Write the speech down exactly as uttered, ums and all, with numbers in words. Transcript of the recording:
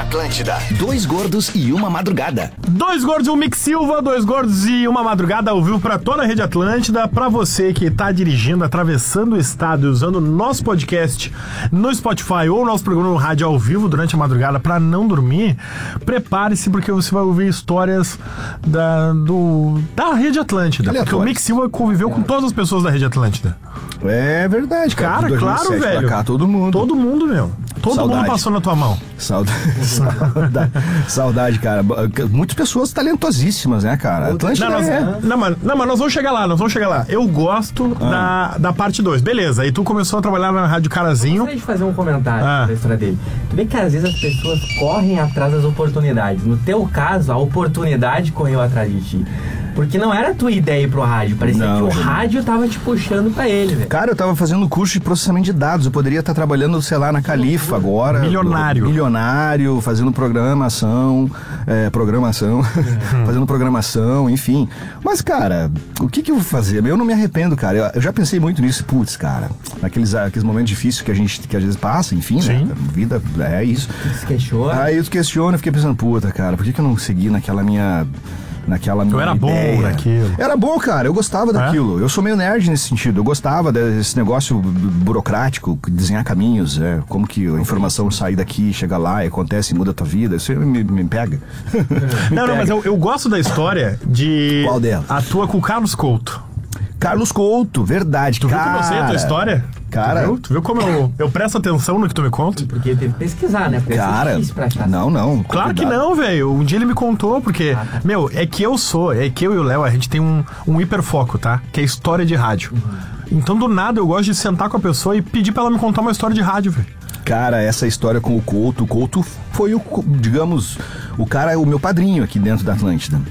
Atlântida. Dois gordos e uma madrugada. Dois gordos e um Mick Silva, dois gordos e uma madrugada ao vivo pra toda a Rede Atlântida. Pra você que tá dirigindo, atravessando o estado e usando o nosso podcast no Spotify ou o nosso programa no rádio ao vivo durante a madrugada pra não dormir, prepare-se porque você vai ouvir histórias da, do, da Rede Atlântida. Porque o Mick Silva conviveu com todas as pessoas da Rede Atlântida. É verdade, cara. Cara, claro, velho. Pra cá, todo mundo. Todo mundo, meu. Todo Saudade. mundo passou na tua mão. Saudade. Saudade, Saudade, cara. Muitas pessoas talentosíssimas, né, cara? Atlântida não, nós, é... não, mas, não, mas nós vamos chegar lá, nós vamos chegar lá. Eu gosto ah. da, da parte dois. Beleza, aí tu começou a trabalhar na Rádio Carazinho. Eu gostaria de fazer um comentário ah. da história dele. Tu vê que às vezes as pessoas correm atrás das oportunidades. No teu caso, a oportunidade correu atrás de ti. Porque não era a tua ideia ir pro rádio. Parecia não, que o rádio tava te puxando pra ele, velho. Cara, eu tava fazendo curso de processamento de dados. Eu poderia estar trabalhando, sei lá, na Califa agora. Milionário. Milionário, fazendo programação, é, programação, uhum. fazendo programação, enfim. Mas, cara, o que que eu vou fazer? Eu não me arrependo, cara. Eu, eu já pensei muito nisso. Putz, cara, naqueles aqueles momentos difíceis que a gente, que às vezes passa, enfim, Sim. né? A vida é isso. Se questiona. Aí eu questiono e fiquei pensando, puta, cara, por que que eu não segui naquela minha... naquela minha eu era ideia. bom naquilo. Era bom, cara, eu gostava daquilo. É? Eu sou meio nerd nesse sentido. Eu gostava desse negócio burocrático, desenhar caminhos, é, como que a informação sai daqui, chega lá e acontece e muda a tua vida. Isso me, me pega. me não, pega. não, mas eu, eu gosto da história de... Qual dela? A tua com o Carlos Couto. Carlos Couto, verdade, tu cara. Tu viu que eu sei a tua história? Cara... Tu viu, tu viu como eu, eu presto atenção no que tu me conta? Porque teve que pesquisar, né? Porque cara, é pra achar. não, não. Claro que não, velho. Um dia ele me contou, porque... Ah, tá. Meu, é que eu sou, é que eu e o Léo, a gente tem um, um hiperfoco, tá? Que é história de rádio. Uhum. Então, do nada, eu gosto de sentar com a pessoa e pedir pra ela me contar uma história de rádio, velho. Cara, essa história com o Couto, o Couto foi o, digamos, o cara, o meu padrinho aqui dentro da Atlântida.